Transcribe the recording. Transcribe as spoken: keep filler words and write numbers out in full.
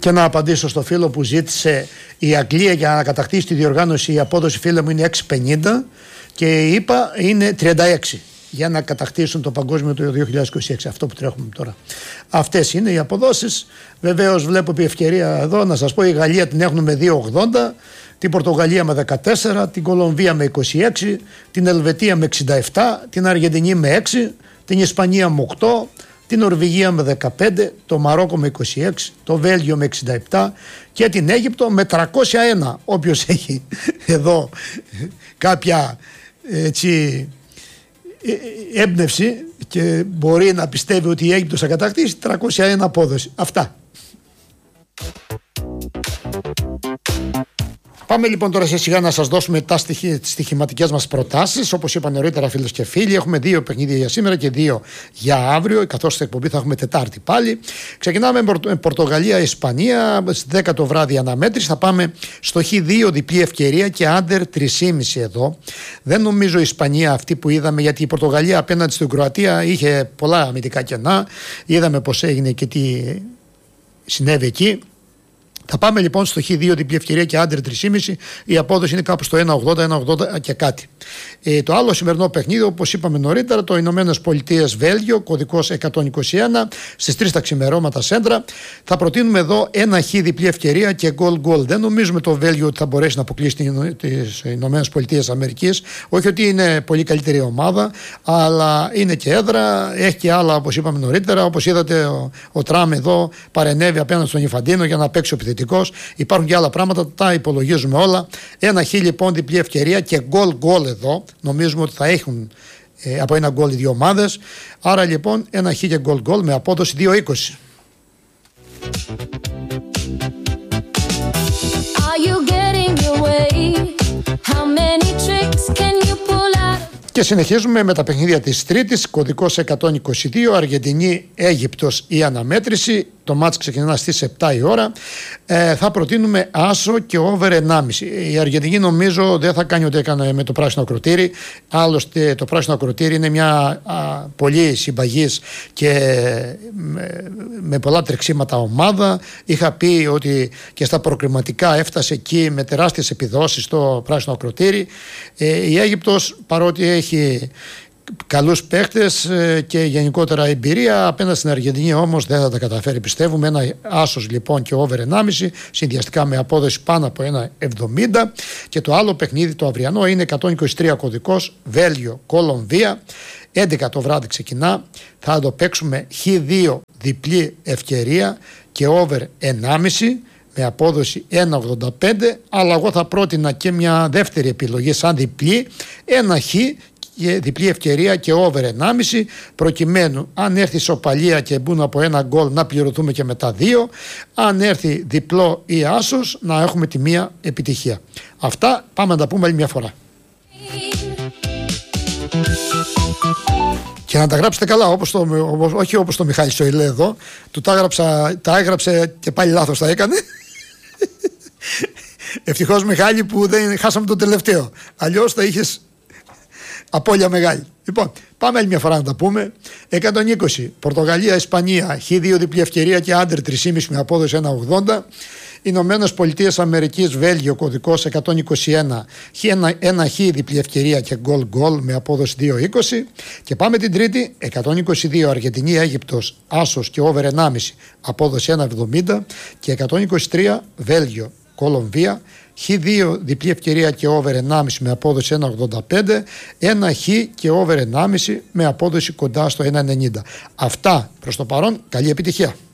Και να απαντήσω στο φίλο που ζήτησε η Αγγλία για να κατακτήσει τη διοργάνωση. Η απόδοση, φίλε μου, είναι έξι πενήντα και η ΗΠΑ είναι τριάντα έξι για να κατακτήσουν το παγκόσμιο το δύο χιλιάδες είκοσι έξι, αυτό που τρέχουμε τώρα. Αυτές είναι οι αποδόσεις. Βεβαίως βλέπω επί ευκαιρία εδώ να σας πω, η Γαλλία την έχουν με δύο ογδόντα, την Πορτογαλία με δεκατέσσερα, την Κολομβία με είκοσι έξι, την Ελβετία με εξήντα επτά, την Αργεντινή με έξι, την Ισπανία με οκτώ, την Νορβηγία με δεκαπέντε, το Μαρόκο με είκοσι έξι, το Βέλγιο με εξήντα επτά και την Αίγυπτο με τριακόσια ένα. Όποιος έχει εδώ κάποια έτσι έμπνευση και μπορεί να πιστεύει ότι η Αίγυπτος θα κατακτήσει, τριακόσια ένα απόδοση. Αυτά. Πάμε λοιπόν τώρα σε σιγά να σας δώσουμε τα στοιχη, τις στοιχηματικές μας προτάσεις. Όπως είπα νωρίτερα, φίλες και φίλοι, έχουμε δύο παιχνίδια για σήμερα και δύο για αύριο, καθώς στην εκπομπή θα έχουμε Τετάρτη πάλι. Ξεκινάμε με Πορτογαλία-Ισπανία, στις δέκα το βράδυ αναμέτρηση. Θα πάμε στο χ δύο, διπλή ευκαιρία και άντερ τρία κόμμα πέντε εδώ. Δεν νομίζω η Ισπανία αυτή που είδαμε, γιατί η Πορτογαλία απέναντι στην Κροατία είχε πολλά αμυντικά κενά. Είδαμε πώς έγινε και τι συνέβη εκεί. Θα πάμε λοιπόν στο χ δύο, διπλή ευκαιρία και άντερ τρία κόμμα πέντε. Η απόδοση είναι κάπου στο ένα ογδόντα, ένα ογδόντα και κάτι. Ε, το άλλο σημερινό παιχνίδι, όπως είπαμε νωρίτερα, το Ηνωμένες Πολιτείες Βέλγιο, κωδικός εκατόν είκοσι ένα, στις τρεις τα ξημερώματα σέντρα. Θα προτείνουμε εδώ ένα χ διπλή ευκαιρία και γκολ γκολ. Δεν νομίζουμε το Βέλγιο ότι θα μπορέσει να αποκλείσει τις Ηνωμένες Πολιτείες Αμερικής. Όχι ότι είναι πολύ καλύτερη ομάδα, αλλά είναι και έδρα, έχει και άλλα όπως είπαμε νωρίτερα. Όπως είδατε, ο, ο Τραμ εδώ παρενέβη απέναντι στον Ιφαντίνο για να παίξει ο επιθετικός. Υπάρχουν και άλλα πράγματα, τα υπολογίζουμε όλα. Ένα χ λοιπόν διπλή ευκαιρία και γκολ γκολ εδώ. Νομίζουμε ότι θα έχουν ε, από ένα γκολ οι δύο ομάδες. Άρα λοιπόν ένα χ και γκολ γκολ με απόδοση δύο είκοσι. Και συνεχίζουμε με τα παιχνίδια της Τρίτης, κωδικός εκατόν είκοσι δύο, Αργεντινή, Αίγυπτος η αναμέτρηση. Το μάτς ξεκινά στις επτά η ώρα. Ε, θα προτείνουμε άσο και over ενάμιση. Η Αργεντινή νομίζω δεν θα κάνει ό,τι έκανε με το πράσινο ακροτήρι. Άλλωστε το πράσινο ακροτήρι είναι μια α, πολύ συμπαγής και με, με πολλά τρεξίματα ομάδα. Είχα πει ότι και στα προκριματικά έφτασε εκεί με τεράστιες επιδόσεις το πράσινο ακροτήρι. Ε, η Αίγυπτος, παρότι έχει καλούς παίχτες και γενικότερα εμπειρία, απέναντι στην Αργεντινή όμως δεν θα τα καταφέρει, πιστεύουμε. Ένα άσος λοιπόν και over ενάμιση, συνδυαστικά με απόδοση πάνω από ένα εβδομήντα. Και το άλλο παιχνίδι το αυριανό είναι εκατόν είκοσι τρία κωδικός, Βέλγιο, Κολομβία, έντεκα το βράδυ ξεκινά. Θα το παίξουμε χ δύο διπλή ευκαιρία και over ενάμιση με απόδοση ένα ογδόντα πέντε, αλλά εγώ θα πρότεινα και μια δεύτερη επιλογή σαν διπλή, ένα χ και διπλή ευκαιρία και over ενάμιση, προκειμένου αν έρθει ισοπαλία και μπουν από ένα γκολ να πληρωθούμε και με τα δύο, αν έρθει διπλό ή άσος να έχουμε τη μία επιτυχία. Αυτά πάμε να τα πούμε άλλη μια φορά. Και να τα γράψετε καλά, όπως το, όπως, όχι όπως το Μιχάλη Σοηλέ εδώ, του τα, έγραψα, τα έγραψε και πάλι λάθος τα έκανε. Ευτυχώς Μιχάλη που δεν χάσαμε το τελευταίο, αλλιώς θα είχες απώλεια μεγάλη. Λοιπόν, πάμε άλλη μια φορά να τα πούμε. εκατόν είκοσι, Πορτογαλία, Ισπανία, χ δύο διπλή ευκαιρία και άντερ τρία κόμμα πέντε με απόδοση ένα ογδόντα. Ηνωμένες Πολιτείες Αμερικής, Βέλγιο, κωδικός εκατόν είκοσι ένα, ένα, ένα χ διπλή ευκαιρία και γκολ γκολ με απόδοση δύο είκοσι. Και πάμε την Τρίτη, εκατόν είκοσι δύο, Αργεντινή, Αίγυπτος, άσος και over ενάμιση, απόδοση ένα εβδομήντα. Και εκατόν είκοσι τρία, Βέλγιο, Κολομβία, χ δύο διπλή ευκαιρία και over ενάμιση με απόδοση ένα ογδόντα πέντε, ένα χ και over ενάμιση με απόδοση κοντά στο ένα ενενήντα. Αυτά προς το παρόν, καλή επιτυχία.